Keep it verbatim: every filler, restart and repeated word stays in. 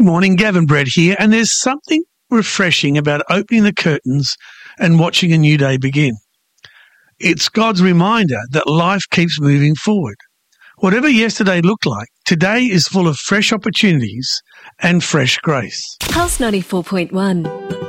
Morning, Gavin Brett here, and there's something refreshing about opening the curtains and watching a new day begin. It's God's reminder that life keeps moving forward. Whatever yesterday looked like, today is full of fresh opportunities and fresh grace. Pulse ninety-four point one.